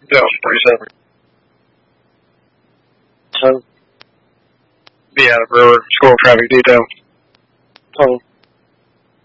2027. So, Be out of Brewer, squirrel traffic detail. total.